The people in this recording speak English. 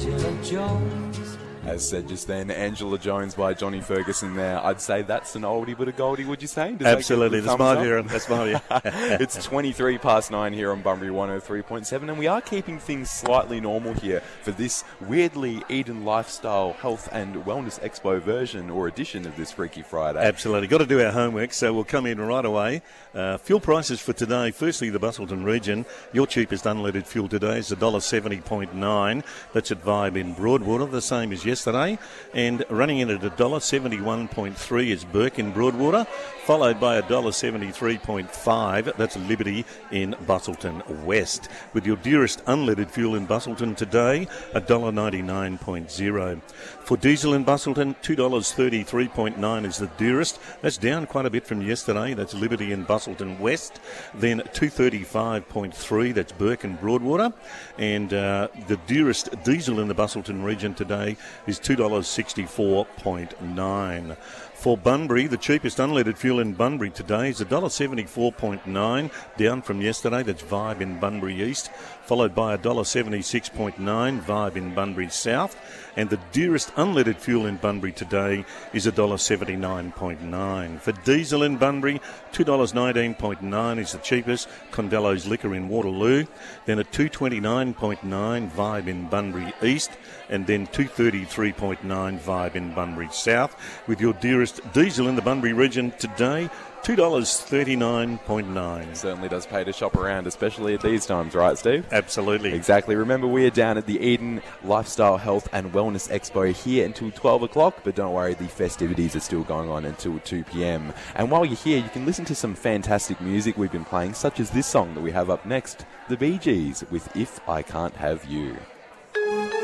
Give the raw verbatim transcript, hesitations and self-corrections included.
Angela Jones. As said just then, Angela Jones by Johnny Ferguson there. I'd say that's an oldie but a goldie, would you say? Does Absolutely, that that's my view. That's my view. It's twenty-three past nine here on Bunbury one oh three point seven, and we are keeping things slightly normal here for this weirdly Eden Lifestyle Health and Wellness Expo version or edition of this Freaky Friday. Absolutely. Got to do our homework, so we'll come in right away. Uh, fuel prices for today. Firstly, the Busselton region. Your cheapest unleaded fuel today is one dollar seventy point nine. That's at Vibe in Broadwater, the same as yesterday. And running in at one dollar seventy-one point three is Burke in Broadwater, followed by one dollar seventy-three point five. That's Liberty in Busselton West. With your dearest unleaded fuel in Busselton today, one dollar ninety-nine point zero. For diesel in Busselton, two dollars thirty-three point nine is the dearest. That's down quite a bit from yesterday. That's Liberty in Busselton West. Then two dollars thirty-five point three, that's Burke in Broadwater. And uh, the dearest diesel in the Busselton region today is two dollars sixty-four point nine. For Bunbury, the cheapest unleaded fuel in Bunbury today is one dollar seventy-four point nine, down from yesterday. That's Vibe in Bunbury East, followed by one dollar seventy-six point nine, Vibe in Bunbury South. And the dearest unleaded fuel in Bunbury today is one dollar seventy-nine point nine. For diesel in Bunbury, two dollars nineteen point nine is the cheapest, Condello's Liquor in Waterloo. Then at two dollars twenty-nine point nine, Vibe in Bunbury East. And then two dollars thirty-three point nine, Vibe in Bunbury South. With your dearest diesel in the Bunbury region today, two dollars thirty-nine point nine. It certainly does pay to shop around, especially at these times, right, Steve? Absolutely. Exactly. Remember, we are down at the Eden Lifestyle Health and Wellness Expo here until twelve o'clock, but don't worry, the festivities are still going on until two p.m. And while you're here, you can listen to some fantastic music we've been playing, such as this song that we have up next, The Bee Gees with If I Can't Have You.